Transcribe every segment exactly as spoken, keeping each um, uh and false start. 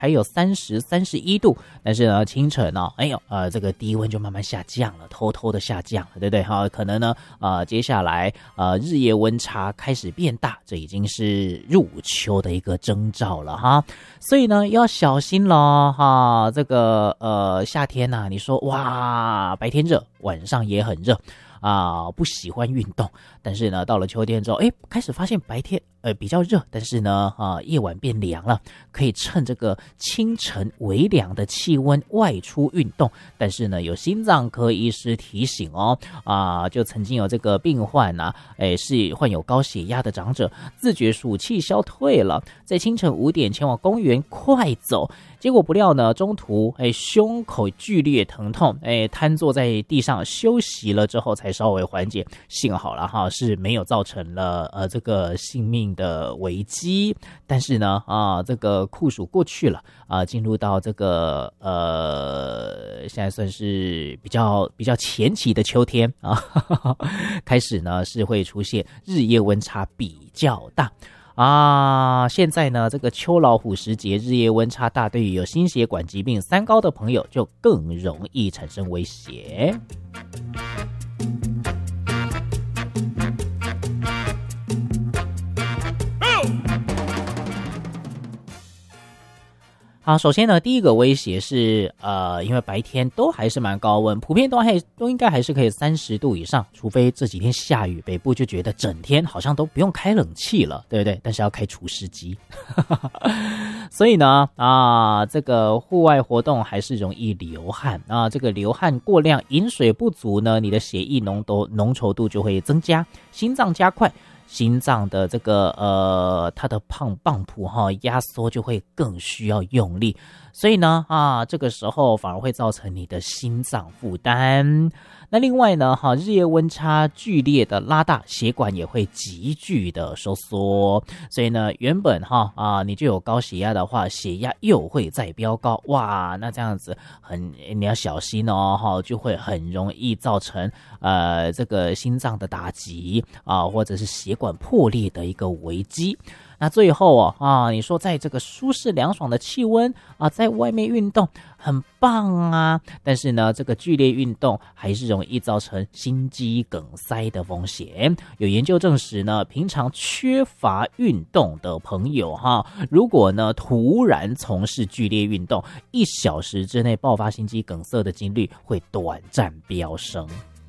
还有三十、三十一度，但是呢，清晨呢、哦，哎呦，呃，这个低温就慢慢下降了，偷偷的下降了，对不对？哈，可能呢，呃，接下来呃，日夜温差开始变大，这已经是入秋的一个征兆了哈。所以呢，要小心咯哈。这个呃，夏天呐、啊，你说哇，白天热，晚上也很热。啊，不喜欢运动，但是呢，到了秋天之后，哎，开始发现白天呃比较热，但是呢，啊，夜晚变凉了，可以趁这个清晨微凉的气温外出运动。但是呢，有心脏科医师提醒哦，啊，就曾经有这个病患啊，哎，是患有高血压的长者，自觉暑气消退了，在清晨五点前往公园快走。结果不料呢，中途哎胸口剧烈疼痛，哎瘫坐在地上休息了之后才稍微缓解，幸好了哈，是没有造成了呃这个性命的危机。但是呢啊，这个酷暑过去了啊，进入到这个呃现在算是比较比较前期的秋天啊，呵呵开始呢是会出现日夜温差比较大。啊，现在呢，这个秋老虎时节，日夜温差大，对于有心血管疾病、三高的朋友就更容易产生威胁。好，首先呢，第一个威胁是，呃，因为白天都还是蛮高温，普遍都还都应该还是可以三十度以上，除非这几天下雨，北部就觉得整天好像都不用开冷气了，对不对？但是要开除湿机，所以呢，啊，这个户外活动还是容易流汗啊，这个流汗过量、饮水不足呢，你的血液浓度浓稠度就会增加，心脏加快。心脏的这个呃，它的胖棒谱哈压缩就会更需要用力，所以呢啊，这个时候反而会造成你的心脏负担。那另外呢哈，日夜温差剧烈的拉大，血管也会急剧的收缩，所以呢，原本哈啊你就有高血压的话，血压又会再飙高，哇，那这样子很你要小心哦哈，就会很容易造成呃这个心脏的打击啊，或者是血管破裂的一个危机。那最后哦啊，你说在这个舒适凉爽的气温啊，在外面运动很棒啊，但是呢，这个剧烈运动还是容易造成心肌梗塞的风险。有研究证实呢，平常缺乏运动的朋友哈，如果呢突然从事剧烈运动，一小时之内爆发心肌梗塞的几率会短暂飙升。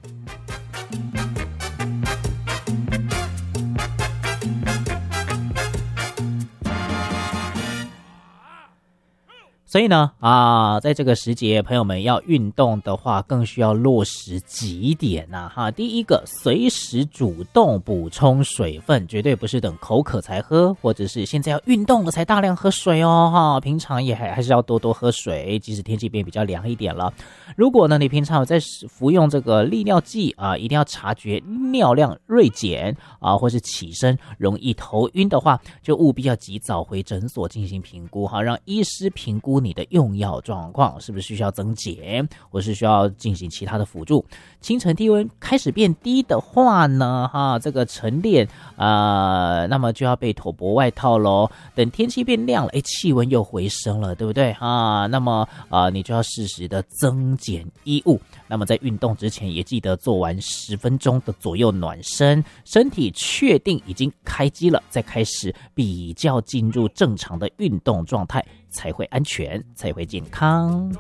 所以呢啊，在这个时节，朋友们要运动的话，更需要落实几点呐、啊、哈。第一个，随时主动补充水分，绝对不是等口渴才喝，或者是现在要运动了才大量喝水哦哈。平常也还还是要多多喝水，即使天气变比较凉一点了。如果呢你平常有在服用这个利尿剂啊，一定要察觉尿量锐减啊，或是起身容易头晕的话，就务必要及早回诊所进行评估哈，让医师评估你的用药状况是不是需要增减，或是需要进行其他的辅助。清晨低温开始变低的话呢，哈，这个晨练呃，那么就要备妥薄外套咯。等天气变亮了，哎，气温又回升了，对不对啊？那么呃，你就要适时的增减衣物。那么在运动之前，也记得做完十分钟的左右暖身，身体确定已经开机了，再开始比较进入正常的运动状态，才会安全，才会健康。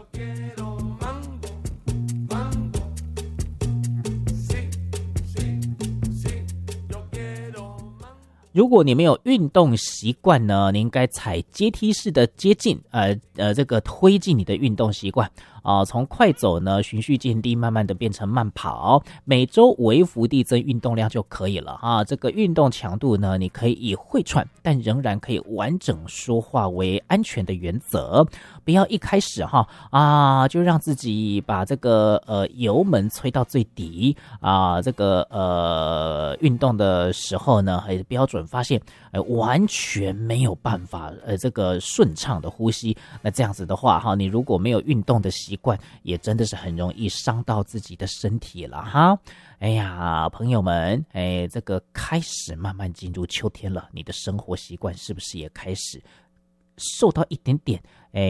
如果你没有运动习惯呢，你应该采阶梯式的接近，呃呃，这个推进你的运动习惯啊、呃，从快走呢循序渐进，慢慢的变成慢跑，每周微幅递增运动量就可以了啊。这个运动强度呢，你可以以会喘但仍然可以完整说话为安全的原则，不要一开始哈啊就让自己把这个呃油门催到最底啊，这个呃运动的时候呢，还标准发现，呃，完全没有办法，呃，这个顺畅的呼吸。那这样子的话，哈，你如果没有运动的习惯，也真的是很容易伤到自己的身体了，哈。哎呀，朋友们，哎，这个开始慢慢进入秋天了，你的生活习惯是不是也开始受到一点点，哎？